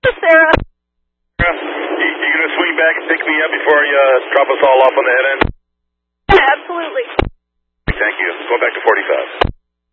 Sarah. You going to swing back and pick me up before you drop us all off on the head end? Yeah, absolutely. Thank you. Going back to 45.